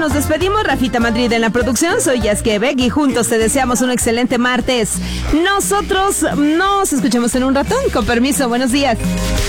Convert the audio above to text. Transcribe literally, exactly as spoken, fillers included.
nos despedimos. Rafita Madrid en la producción. Soy Yasquebec y juntos te deseamos un excelente martes. Nosotros nos escuchamos en un ratón. Con permiso, buenos días.